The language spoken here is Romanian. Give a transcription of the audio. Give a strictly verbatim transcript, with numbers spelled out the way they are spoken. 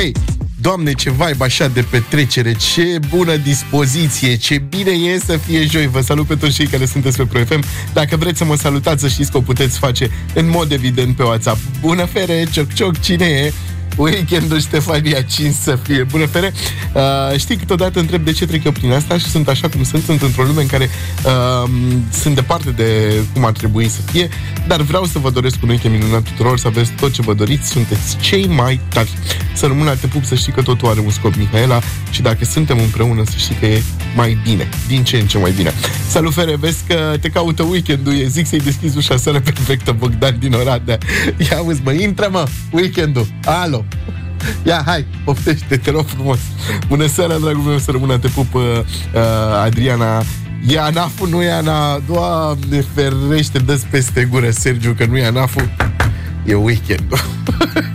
Băi, Doamne, ce vibe așa de petrecere, ce bună dispoziție, ce bine e să fie joi. Vă salut pe toți cei care sunteți pe Pro F M. Dacă vreți să mă salutați, să știți că o puteți face în mod evident pe WhatsApp. Bună fere, cioc cioc, cine e? Weekendul Ștefania cinci să fie. Bună fere. uh, Știi, câteodată întreb de ce trec eu prin asta și sunt așa cum sunt. Sunt într-o lume în care uh, sunt departe de cum ar trebui să fie, dar vreau să vă doresc un weekend minunat tuturor, să aveți tot ce vă doriți. Sunteți cei mai tari. Să rămână, te pup, să știi că totul are un scop, Mihaela, și dacă suntem împreună, să știi că e mai bine, din ce în ce mai bine. Salut fere, vezi că te caută weekendul. E, zic să-i deschizi ușa, seara perfectă, Bogdan din Oradea. Ia uzi, mă, intră, mă, weekendul. Alo. Ia, hai, poftește, te rog frumos. Bună seara, dragul meu, să rămână, te pup, uh, Adriana. E ANAF-ul, nu e ANA. Doamne ferește, dă-ți peste gură, Sergiu, că nu e ANAF-ul. E weekendul.